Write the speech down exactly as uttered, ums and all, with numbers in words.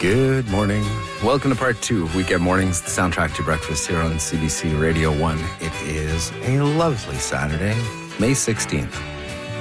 Good morning. Welcome to part two of Weekend Mornings, the soundtrack to breakfast here on C B C Radio one. It is a lovely Saturday, May sixteenth.